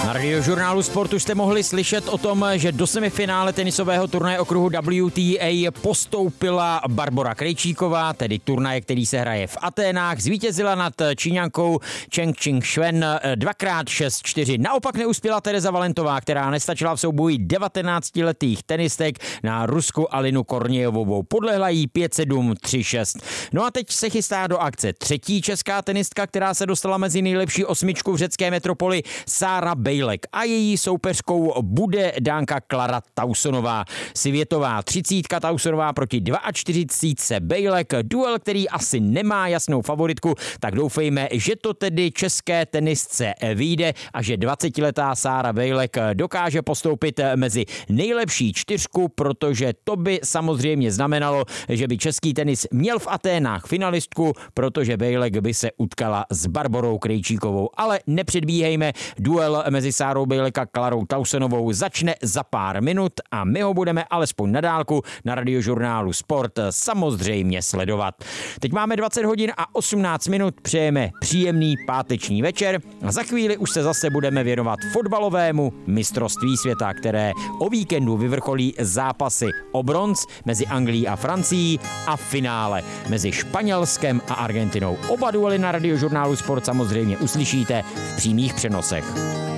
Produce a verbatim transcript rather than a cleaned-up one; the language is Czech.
Na Radiožurnálu Sport už jste mohli slyšet o tom, že do semifinále tenisového turnaje okruhu W T A postoupila Barbora Krejčíková, tedy turnaje, který se hraje v Aténách. Zvítězila nad Číňankou Cheng Qingxuan dvakrát šest čtyři. Naopak neuspěla Tereza Valentová, která nestačila v souboji devatenáctiletých tenistek na Rusku Alinu Kornějovou. Podlehla jí pět sedm tři šest. No a teď se chystá do akce třetí česká tenistka, která se dostala mezi nejlepší osmičku v řecké metropoli, Sára Bejlek. A její soupeřkou bude Dánka Klara Tausonová. Světová třicítka Tausonová proti čtyřicítce Bejlek. Duel, který asi nemá jasnou favoritku, tak doufejme, že to tedy české tenistce vyjde a že dvacetiletá Sára Bejlek dokáže postoupit mezi nejlepší čtyřku, protože to by samozřejmě znamenalo, že by český tenis měl v Aténách finalistku, protože Bejlek by se utkala s Barborou Krejčíkovou. Ale nepředbíhejme, duel mezi Sárou Bejlek a Klarou Tausonovou začne za pár minut a my ho budeme alespoň na dálku na Radiožurnálu Sport samozřejmě sledovat. Teď máme dvacet hodin a osmnáct minut, přejeme příjemný páteční večer a za chvíli už se zase budeme věnovat fotbalovému mistrovství světa, které o víkendu vyvrcholí zápasy o bronz mezi Anglií a Francií a finále mezi Španělskem a Argentinou. Oba duely na Radiožurnálu Sport samozřejmě uslyšíte v přímých přenosech.